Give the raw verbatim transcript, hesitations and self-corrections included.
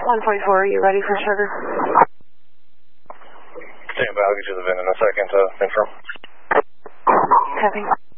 one forty-four, are you ready for sugar? Stand by, I'll get you the V I N in a second to confirm. Copy.